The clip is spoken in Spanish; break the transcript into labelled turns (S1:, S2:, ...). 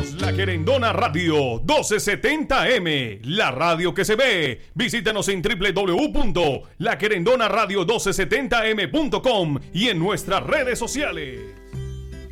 S1: Somos La Querendona Radio 1270M, la radio que se ve. Visítanos en www.laquerendonaradio1270m.com y en nuestras redes sociales.